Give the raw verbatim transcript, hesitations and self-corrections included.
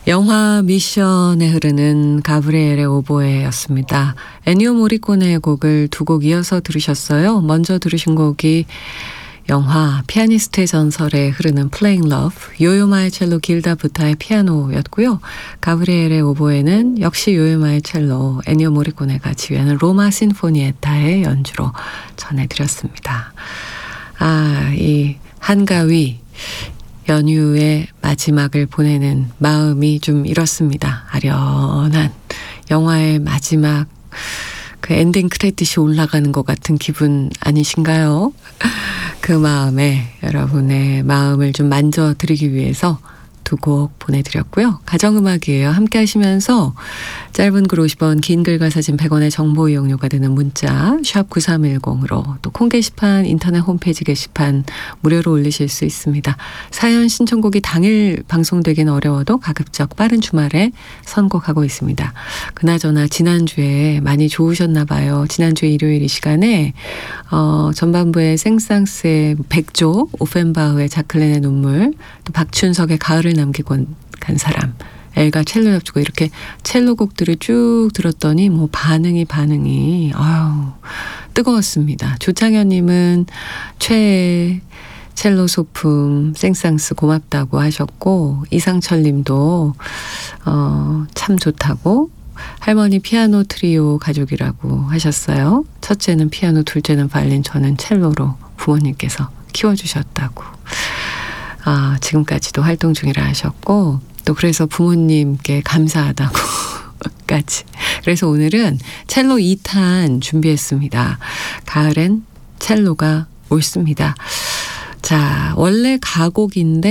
영화 미션에 흐르는 가브리엘의 오보에였습니다. 에니오 모리코네의 곡을 두 곡 이어서 들으셨어요. 먼저 들으신 곡이 영화 피아니스트의 전설에 흐르는 Playing Love, 요요마의 첼로 길다 부타의 피아노였고요. 가브리엘의 오보에는 역시 요요마의 첼로, 에니오 모리코네가 지휘하는 로마 신포니에타의 연주로 전해드렸습니다. 아, 이 한가위 연휴의 마지막을 보내는 마음이 좀 이렇습니다. 아련한 영화의 마지막 그 엔딩 크레딧이 올라가는 것 같은 기분 아니신가요? 그 마음에 여러분의 마음을 좀 만져드리기 위해서 두 곡 보내드렸고요. 가정음악이에요. 함께 하시면서 짧은 글 오십 원, 긴 글과 사진 백 원의 정보 이용료가 되는 문자 샵 구삼일공으로 또 콩 게시판, 인터넷 홈페이지 게시판 무료로 올리실 수 있습니다. 사연 신청곡이 당일 방송되기는 어려워도 가급적 빠른 주말에 선곡하고 있습니다. 그나저나 지난주에 많이 좋으셨나 봐요. 지난주 일요일 이 시간에 어, 전반부의 생상스의 백조, 오펜바흐의 자클렌의 눈물, 또 박춘석의 가을을 남기고 간 사람, 엘가 첼로 협주곡 이렇게 첼로 곡들을 쭉 들었더니 뭐 반응이 반응이 아유 뜨거웠습니다. 조창현님은 최애 첼로 소품 생상스 고맙다고 하셨고, 이상철님도 어, 참 좋다고, 할머니 피아노 트리오 가족이라고 하셨어요. 첫째는 피아노, 둘째는 바이올린, 저는 첼로로 부모님께서 키워주셨다고. 아, 지금까지도 활동 중이라 하셨고, 또 그래서 부모님께 감사하다고 까지. 그래서 오늘은 첼로 이 탄 준비했습니다. 가을엔 첼로가 옳습니다. 자, 원래 가곡인데